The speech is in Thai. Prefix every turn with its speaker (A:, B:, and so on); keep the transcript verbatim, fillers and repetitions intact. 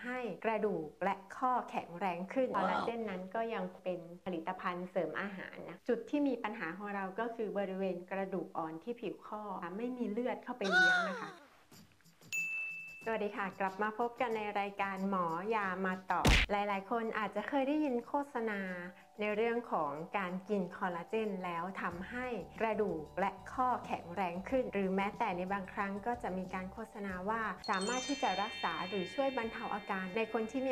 A: ให้กระดูกและข้อแข็งแรงขึ้นคอลลาเจนนั้นก็ยังเป็นผลิตภัณฑ์เสริมอาหารนะจุดที่มีปัญหาของเราก็คือบริเวณกระดูกอ่อนที่ผิวข้อไม่มีเลือดเข้าไปเลี้ยงนะคะสวัสดีค่ะกลับมาพบกันในรายการหมอยามาตอบหลายๆคนอาจจะเคยได้ยินโฆษณาในเรื่องของการกินคอลลาเจนแล้วทำให้กระดูกและข้อแข็งแรงขึ้นหรือแม้แต่ในบางครั้งก็จะมีการโฆษณาว่าสามารถที่จะรักษาหรือช่วยบรรเทาอาการในคนที่มี